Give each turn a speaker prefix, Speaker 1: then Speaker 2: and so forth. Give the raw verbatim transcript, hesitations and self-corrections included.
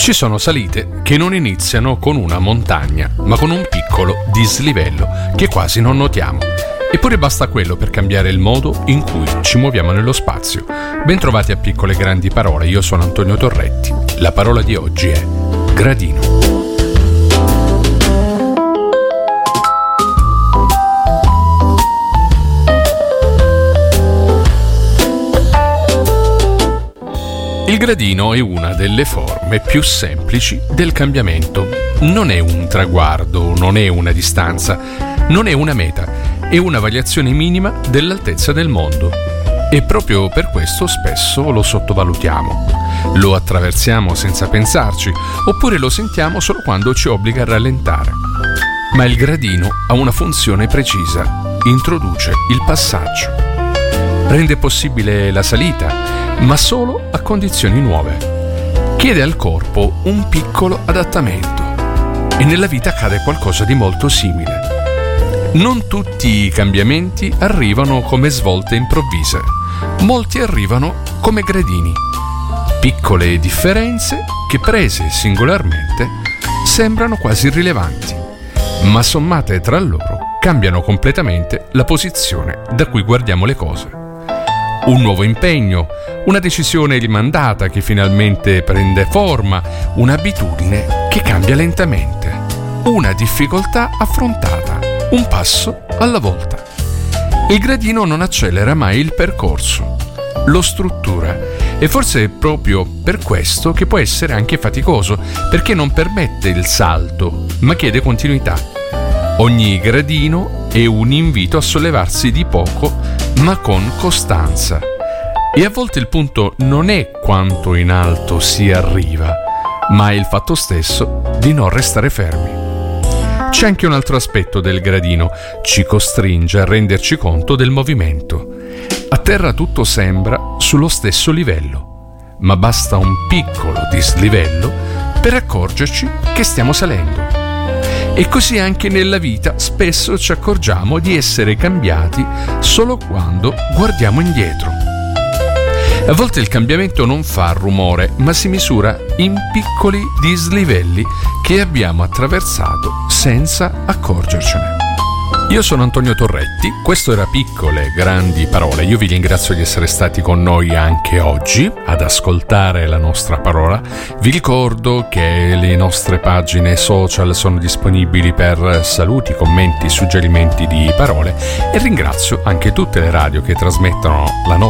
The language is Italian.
Speaker 1: Ci sono salite che non iniziano con una montagna, ma con un piccolo dislivello che quasi non notiamo. Eppure basta quello per cambiare il modo in cui ci muoviamo nello spazio. Bentrovati a Piccole Grandi Parole, io sono Antonio Torretti. La parola di oggi è gradino. Il gradino è una delle forme più semplici del cambiamento. Non è un traguardo, non è una distanza, non è una meta, è una variazione minima dell'altezza del mondo. E proprio per questo spesso lo sottovalutiamo. Lo attraversiamo senza pensarci, oppure lo sentiamo solo quando ci obbliga a rallentare. Ma il gradino ha una funzione precisa: introduce il passaggio. Rende possibile la salita, ma solo a condizioni nuove. Chiede al corpo un piccolo adattamento. E nella vita accade qualcosa di molto simile. Non tutti i cambiamenti arrivano come svolte improvvise. Molti arrivano come gradini. Piccole differenze che, prese singolarmente, sembrano quasi irrilevanti, ma sommate tra loro cambiano completamente la posizione da cui guardiamo le cose. Un nuovo impegno, una decisione rimandata che finalmente prende forma, un'abitudine che cambia lentamente, una difficoltà affrontata, un passo alla volta. Il gradino non accelera mai il percorso, lo struttura, e forse è proprio per questo che può essere anche faticoso, perché non permette il salto, ma chiede continuità. Ogni gradino è un invito a sollevarsi di poco, ma con costanza. E a volte il punto non è quanto in alto si arriva, ma è il fatto stesso di non restare fermi. C'è anche un altro aspetto del gradino: ci costringe a renderci conto del movimento. A terra tutto sembra sullo stesso livello, ma basta un piccolo dislivello per accorgerci che stiamo salendo. E così anche nella vita spesso ci accorgiamo di essere cambiati solo quando guardiamo indietro. A volte il cambiamento non fa rumore, ma si misura in piccoli dislivelli che abbiamo attraversato senza accorgercene. Io sono Antonio Torretti, questo era Piccole Grandi Parole. Io vi ringrazio di essere stati con noi anche oggi ad ascoltare la nostra parola. Vi ricordo che le nostre pagine social sono disponibili per saluti, commenti, suggerimenti di parole, e ringrazio anche tutte le radio che trasmettono la nostra